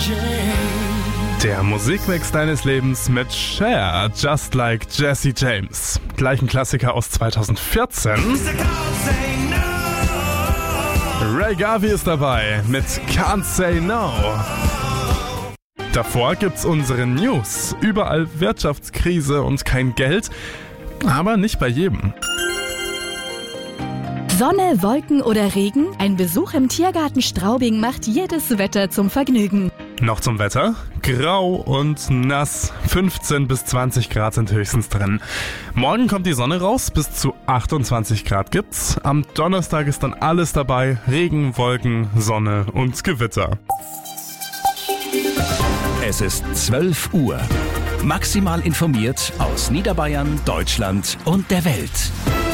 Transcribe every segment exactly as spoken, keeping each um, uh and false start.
Der Musikmix deines Lebens mit Cher, Just Like Jesse James. Gleich ein Klassiker aus zweitausendvierzehn. Ray Garvey ist dabei mit Can't Say No. Davor gibt's unsere News. Überall Wirtschaftskrise und kein Geld, aber nicht bei jedem. Sonne, Wolken oder Regen? Ein Besuch im Tiergarten Straubing macht jedes Wetter zum Vergnügen. Noch zum Wetter? Grau und nass. fünfzehn bis zwanzig Grad sind höchstens drin. Morgen kommt die Sonne raus, bis zu achtundzwanzig Grad gibt's. Am Donnerstag ist dann alles dabei. Regen, Wolken, Sonne und Gewitter. Es ist zwölf Uhr. Maximal informiert aus Niederbayern, Deutschland und der Welt.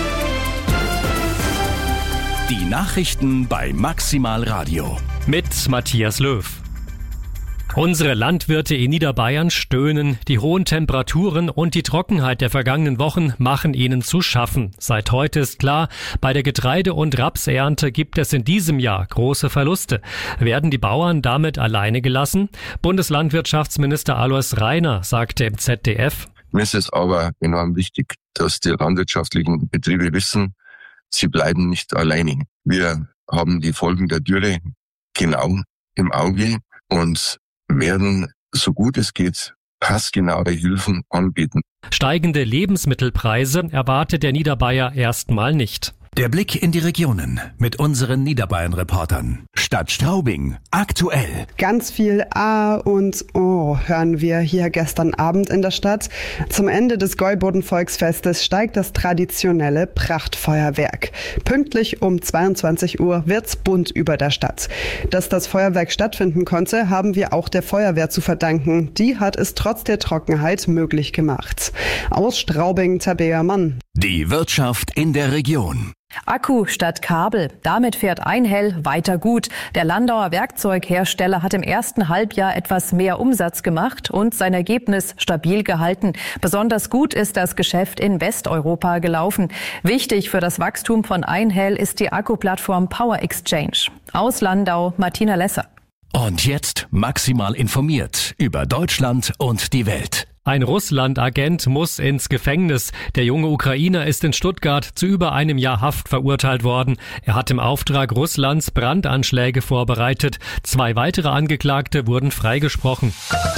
Die Nachrichten bei Maximal Radio. Mit Matthias Löw. Unsere Landwirte in Niederbayern stöhnen. Die hohen Temperaturen und die Trockenheit der vergangenen Wochen machen ihnen zu schaffen. Seit heute ist klar, bei der Getreide- und Rapsernte gibt es in diesem Jahr große Verluste. Werden die Bauern damit alleine gelassen? Bundeslandwirtschaftsminister Alois Rainer sagte im Z D F: Mir ist es aber enorm wichtig, dass die landwirtschaftlichen Betriebe wissen, sie bleiben nicht alleine. Wir haben die Folgen der Dürre genau im Auge und werden, so gut es geht, passgenaue Hilfen anbieten. Steigende Lebensmittelpreise erwartet der Niederbayer erstmal nicht. Der Blick in die Regionen mit unseren Niederbayern-Reportern. Stadt Straubing, aktuell. Ganz viel A und O hören wir hier gestern Abend in der Stadt. Zum Ende des Gäuboden-Volksfestes steigt das traditionelle Prachtfeuerwerk. Pünktlich um zweiundzwanzig Uhr wird's bunt über der Stadt. Dass das Feuerwerk stattfinden konnte, haben wir auch der Feuerwehr zu verdanken. Die hat es trotz der Trockenheit möglich gemacht. Aus Straubing, Tabea Mann. Die Wirtschaft in der Region. Akku statt Kabel. Damit fährt Einhell weiter gut. Der Landauer Werkzeughersteller hat im ersten Halbjahr etwas mehr Umsatz gemacht und sein Ergebnis stabil gehalten. Besonders gut ist das Geschäft in Westeuropa gelaufen. Wichtig für das Wachstum von Einhell ist die Akkuplattform Power Exchange. Aus Landau, Martina Lesser. Und jetzt maximal informiert über Deutschland und die Welt. Ein Russland-Agent muss ins Gefängnis. Der junge Ukrainer ist in Stuttgart zu über einem Jahr Haft verurteilt worden. Er hat im Auftrag Russlands Brandanschläge vorbereitet. Zwei weitere Angeklagte wurden freigesprochen.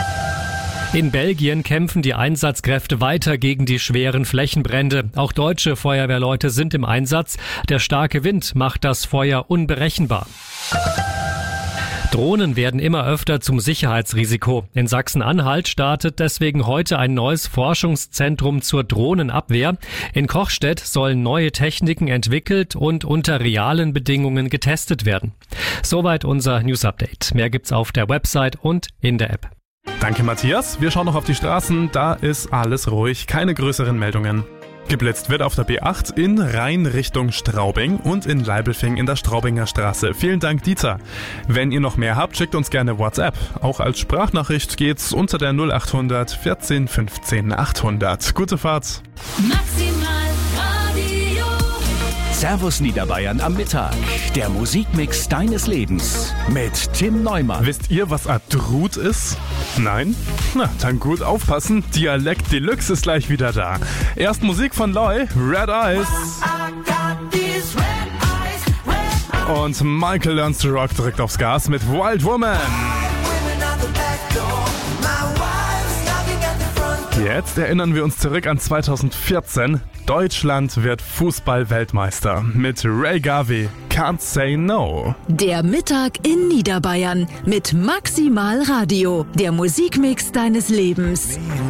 In Belgien kämpfen die Einsatzkräfte weiter gegen die schweren Flächenbrände. Auch deutsche Feuerwehrleute sind im Einsatz. Der starke Wind macht das Feuer unberechenbar. Drohnen werden immer öfter zum Sicherheitsrisiko. In Sachsen-Anhalt startet deswegen heute ein neues Forschungszentrum zur Drohnenabwehr. In Kochstedt sollen neue Techniken entwickelt und unter realen Bedingungen getestet werden. Soweit unser News-Update. Mehr gibt's auf der Website und in der App. Danke, Matthias. Wir schauen noch auf die Straßen. Da ist alles ruhig. Keine größeren Meldungen. Geblitzt wird auf der B acht in Rhein Richtung Straubing und in Leibelfing in der Straubinger Straße. Vielen Dank, Dieter. Wenn ihr noch mehr habt, schickt uns gerne WhatsApp. Auch als Sprachnachricht geht's unter der null acht hundert vierzehn fünfzehn achthundert. Gute Fahrt. Maximal Radio. Servus Niederbayern am Mittag. Der Musikmix deines Lebens mit Tim Neumann. Wisst ihr, was Adrut ist? Nein? Na, dann gut aufpassen. Dialekt Deluxe ist gleich wieder da. Erst Musik von Loy, Red Eyes. Und Michael Learns to Rock drückt aufs Gas mit Wild Woman. Jetzt erinnern wir uns zurück an zweitausendvierzehn. Deutschland wird Fußball-Weltmeister mit Ray Garvey, Can't Say No. Der Mittag in Niederbayern mit Maximal Radio. Der Musikmix deines Lebens.